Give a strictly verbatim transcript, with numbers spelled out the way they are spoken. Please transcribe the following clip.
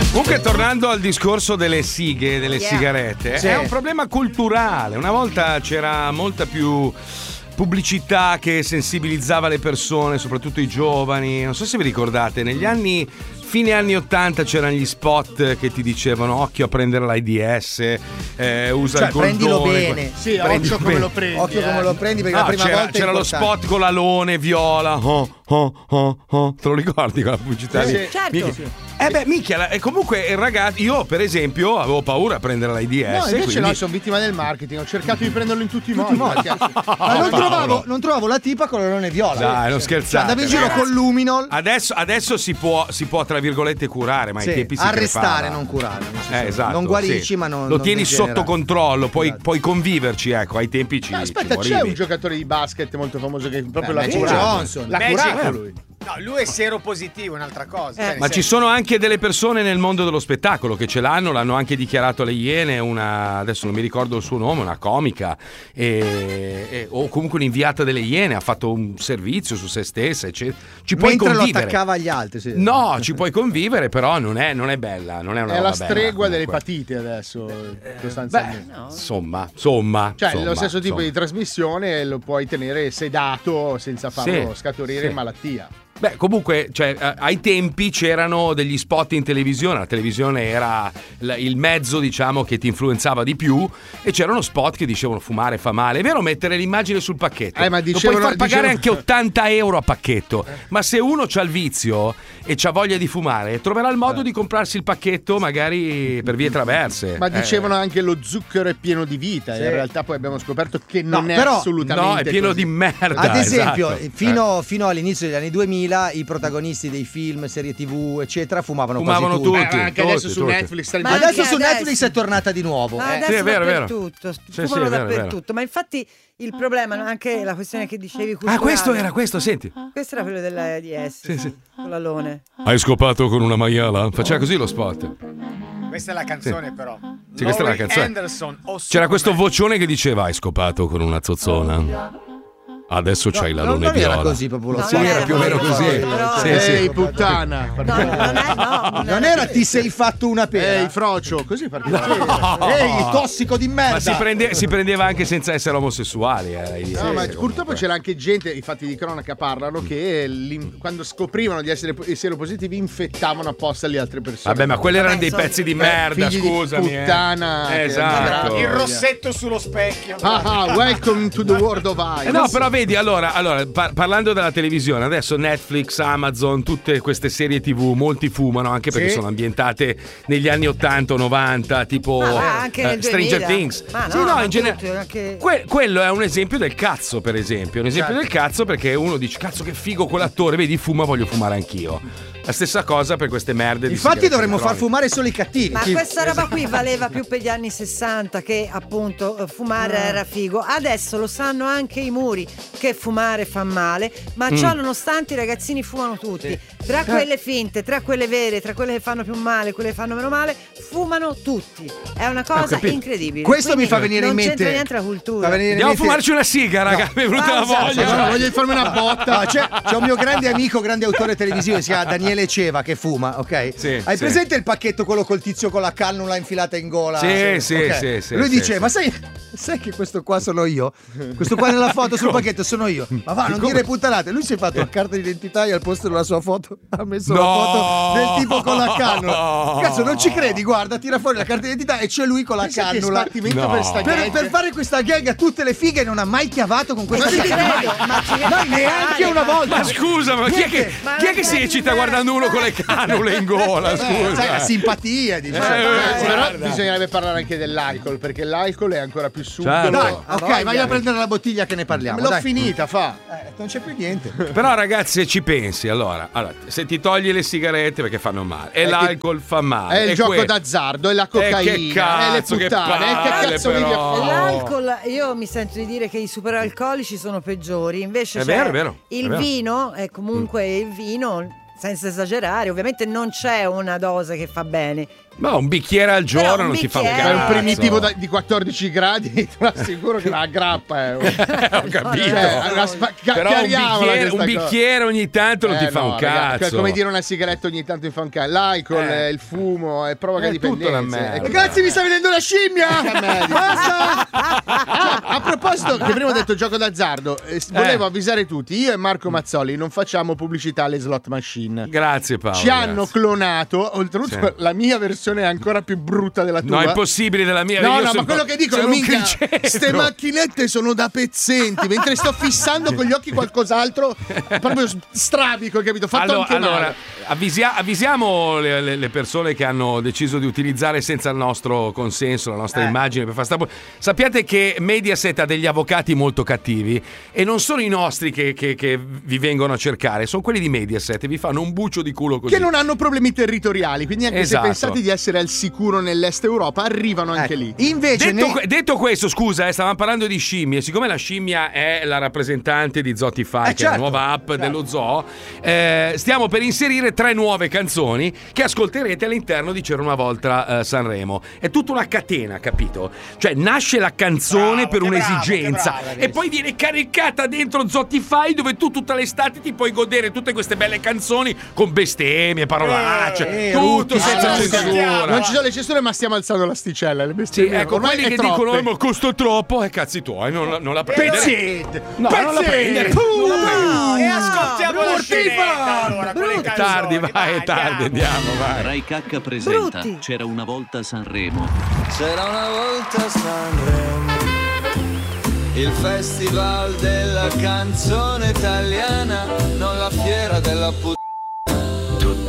Comunque, tornando al discorso delle sighe, delle Yeah. sigarette, Sì. è un problema culturale. Una volta c'era molta più pubblicità che sensibilizzava le persone, soprattutto i giovani. Non so se vi ricordate, negli anni fine anni ottanta c'erano gli spot che ti dicevano occhio a prendere l'AIDS, eh, usa Cioè, il gondone. prendilo bene. Sì, Prendilo occhio come bene. lo prendi. Occhio come eh. lo prendi perché No, la prima c'era, volta è c'era lo importante. spot con l'alone viola. Oh, oh, oh, oh. Te lo ricordi quella pubblicità lì? Sì, certo. Mica- Eh beh, minchia, e comunque il ragazzo, io per esempio avevo paura a prendere l'AIDS. No, invece quindi... no, sono vittima del marketing. Ho cercato di prenderlo in tutti i modi. perché- Ma non Paolo. trovavo, non trovavo la tipa con l'alone viola. Dai, non Cioè, scherzate. andavi in giro ragazzi. con Luminol. Adesso, adesso si può, si può, tra virgolette, curare, ma Sì, ai tempi si arrestare, crepava. non curare. nel senso, Eh, esatto, non guarisci, sì. ma non. Lo non tieni degenerare. sotto controllo, puoi, Esatto. puoi conviverci, ecco, ai tempi ci, No, ci aspetta, c'è morivi. un giocatore di basket molto famoso che proprio Eh, l'ha Magic curato. Johnson. L'ha Magic. curato lui. No, lui è seropositivo, è un'altra cosa. Eh. Cioè, Ma nel ci senso- sono anche delle persone nel mondo dello spettacolo che ce l'hanno, l'hanno anche dichiarato alle Iene, una, adesso non mi ricordo il suo nome, una comica, e, e- o comunque un'inviata delle Iene, ha fatto un servizio su se stessa, eccetera. Ci puoi Mentre lo convivere. attaccava agli altri. Sì. No, ci puoi convivere, però non è, non è bella, non è una È roba la stregua bella, comunque. dell'epatite adesso, Beh, sostanzialmente. insomma, insomma. Cioè, insomma, lo stesso tipo insomma. di trasmissione lo puoi tenere sedato senza farlo Sì, scaturire sì. in malattia. Beh, comunque, cioè, eh, ai tempi c'erano degli spot in televisione, la televisione era l- il mezzo, diciamo, che ti influenzava di più, e c'erano spot che dicevano fumare fa male. È vero, mettere l'immagine sul pacchetto. Eh, ma Lo dicevano- puoi far pagare dicevano- anche ottanta euro a pacchetto, ma se uno c'ha il vizio e c'ha voglia di fumare, troverà il modo di comprarsi il pacchetto magari per vie traverse. Ma Eh. dicevano anche lo zucchero è pieno di vita, Sì. e in realtà poi abbiamo scoperto che No, non è però- assolutamente No, è pieno così. di merda. Ad esempio, esatto. fino, fino all'inizio degli anni duemila i protagonisti dei film, serie tivù, eccetera, fumavano, Fumavano quasi tutti. tutti. Eh, anche adesso tutti, su tutti. Netflix sta il Ma Ma adesso anche su adesso. Netflix è tornata di nuovo. Ma Eh, adesso sì, è vero, è vero. dappertutto, Sì, fumano sì, è vero, è vero. dappertutto. Ma infatti il problema, no, anche la questione che dicevi culturale. Ah, questo era, questo, senti. Questo era quello dell'AIDS, Sì, sì. con l'alone. Hai scopato con una maiala? Faceva così lo spot. Questa è la canzone, però. Sì, questa è la Laurie canzone. Anderson, o C'era questo Superman. vocione che diceva: hai scopato con una zozzona? Adesso c'hai la non, lone non viola. era così proprio lo No, Sì, non era era più o meno così, così. però- Sì, Ehi, sì. puttana. No, non è, no, non Non era ti sei fatto una pera. Ehi, frocio, così partiva. Ehi, tossico di merda. Ma si, prende- si prendeva anche senza essere omosessuali. eh, i- No, sì, ma comunque. purtroppo c'era anche gente, i fatti di cronaca parlano, che l'in- quando scoprivano di essere po- seropositivi infettavano apposta le altre persone. Vabbè, ma quelli erano Vabbè, dei sono- pezzi di eh, merda, figli di scusami. eh. puttana, che Esatto. Il rossetto sullo specchio. Ah, ah, welcome to the world of ice. Eh no, però vedi, allora, allora par- parlando della televisione, adesso Netflix, Amazon, tutte queste serie tivù, molti fumano anche perché Sì. sono ambientate negli anni ottanta o novanta, tipo Ma va, anche eh, nel Stranger duemila. Things. Ma no, Sì, no, ma in genere- tutti, anche- Que- quello è un esempio del cazzo, per esempio. Un esempio Certo. del cazzo perché uno dice: cazzo, che figo quell'attore, vedi, fuma, voglio fumare anch'io. La stessa cosa per queste merde di Infatti sigarette dovremmo far elettroniche. fumare solo i cattivi. Ma Chi- questa roba qui valeva più per gli anni sessanta, che appunto eh, fumare era figo. Adesso lo sanno anche i muri che fumare fa male, ma ciò nonostante i ragazzini fumano tutti. Tra quelle finte, tra quelle vere, tra quelle che fanno più male, quelle che fanno meno male, fumano tutti. È una cosa capito. incredibile. Questo Quindi mi fa venire in non mente. c'entra niente la cultura. fa venire in Andiamo a mente- fumarci una siga, raga. Mi è venuta la Esatto, voglia. No, voglio farmi una botta. No, c'è, c'è un mio grande amico, grande autore televisivo, che si chiama Daniele Ceva, che fuma, ok? Sì, Hai sì. presente il pacchetto, quello col tizio con la cannula infilata in gola? Sì, sì, Ok. sì, sì, Lui sì, dice: sì. ma sai, sai che questo qua sono io? Questo qua nella foto sul pacchetto sono io. Ma va, non dire puttanate. Lui si è fatto la carta d'identità e al posto della sua foto ha messo la No! foto del tipo con la cannula. Cazzo, non ci credi? Guarda, tira fuori la carta d'identità e c'è lui con la Pensa che cannula. sbattimento No. per sta Per, gag. per fare questa gag a tutte le fighe non ha mai chiavato con questa Ma ci gag. credo, Mai. ma ci credo. Ma neanche una volta. Ma scusa, ma chi è che, Ma chi è non che si credi eccita me. guardando uno con le canule in gola? Eh, sai, Scusa. la simpatia, dice. Eh, Però guarda. bisognerebbe parlare anche dell'alcol, perché l'alcol è ancora più subdolo. Certo. Dai, Ah, ok, voglia. vai a prendere la bottiglia che ne parliamo. L'ho dai. finita, fa. Eh, non c'è più niente. Però ragazzi, se ci pensi, allora, allora, se ti togli le sigarette perché fanno male e Eh, l'alcol fa male. È il e gioco que- d'azzardo, è la Eh, che cocaina, è le cazzo, che puttane, eh, che palle, cazzo vivi a però. fare? L'alcol, io mi sento di dire che i superalcolici sono peggiori, invece È c'è vero, è vero, il è vero. vino, è comunque il vino senza esagerare, ovviamente non c'è una dose che fa bene. Ma un bicchiere al giorno Però un non ti fa un bicchiere- cazzo. È un primitivo da- di quattordici gradi, ti assicuro che la grappa è. Ho capito. Cioè, una spa- ca- Però un chiariamola bicchiere, questa un cosa. bicchiere ogni tanto non Eh, ti fa no, un raga, cazzo. è come dire una sigaretta ogni tanto ti fa un cazzo. L'alcol, Eh. il fumo, è provoca È tutta dipendenza. una merda. Ragazzi, mi sta venendo la scimmia! Basta! Cioè, a proposito, che prima ho detto gioco d'azzardo, eh, volevo Eh. avvisare tutti, io e Marco Mazzoli non facciamo pubblicità alle slot machine. Grazie Paolo. Ci hanno grazie. clonato, oltretutto Sì. la mia versione è ancora più brutta della tua. No, è impossibile della mia. No, io no, sono- ma quello che dico è sono un minchia, criceto. ste macchinette sono da pezzenti, mentre sto fissando con gli occhi qualcos'altro, proprio strabico, capito? Fatto Allora, anche allora, male. avvisia- avvisiamo le, le- le persone che hanno deciso di utilizzare senza il nostro consenso la nostra Eh. immagine per far sta- Sappiate che Mediaset ha degli avvocati molto cattivi e non sono i nostri che, che- che vi vengono a cercare, sono quelli di Mediaset e vi fanno un buccio di culo così. Che non hanno problemi territoriali, quindi anche Esatto. se pensate di essere al sicuro nell'est Europa, arrivano anche Ecco. lì. Invece Detto, ne- que- detto questo, scusa, eh, stavamo parlando di scimmie. Siccome la scimmia è la rappresentante di Zotify, Eh, che è la certo, nuova app dello zoo, eh, stiamo per inserire tre nuove canzoni che ascolterete all'interno di C'era una volta eh, Sanremo. È tutta una catena, capito? Cioè, nasce la canzone Bravo, per che un'esigenza bravo, che bravo, e poi viene caricata dentro Zotify, dove tu tutta l'estate ti puoi godere tutte queste belle canzoni con bestemmie, parolacce, Eh, tutto rutti, senza sì, censura. Non ci sono le censure, ma stiamo alzando l'asticella. Le Sì, bestemmie ecco, ormai quelli è che troppe. dicono: "Eh, ma costa troppo", e cazzi tuoi, non, la- non la prendere. Pezzit! No, non la prendere. Non la prendere. E ascoltiamo la Brutti scenetta, fan! allora, con le È canzoni, tardi, vai, è tardi, andiamo, vai. Rai Cacca presenta Brutti. C'era una volta Sanremo. C'era una volta Sanremo, il festival della canzone italiana, non la fiera della puttana.